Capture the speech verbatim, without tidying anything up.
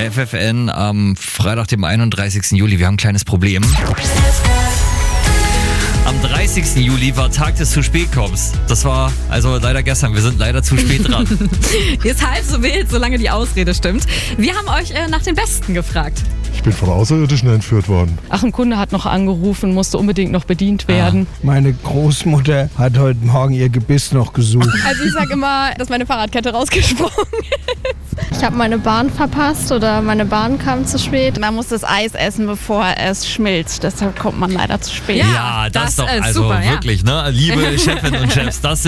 F F N am Freitag, dem einunddreißigsten Juli. Wir haben ein kleines Problem. Am dreißigsten Juli war Tag des Zu-Spät-Kommens. Das war also leider gestern. Wir sind leider zu spät dran. Ist halb so wild, solange die Ausrede stimmt. Wir haben euch äh, nach den Besten gefragt. Ich bin von Außerirdischen entführt worden. Ach, ein Kunde hat noch angerufen, musste unbedingt noch bedient werden. Ah. Meine Großmutter hat heute Morgen ihr Gebiss noch gesucht. Also ich sag immer, dass meine Fahrradkette rausgesprungen ist. Ich habe meine Bahn verpasst oder meine Bahn kam zu spät. Man muss das Eis essen, bevor es schmilzt. Deshalb kommt man leider zu spät. Ja, das, das doch ist also super, ja. wirklich, ne? Liebe Chefinnen und Chefs, das sind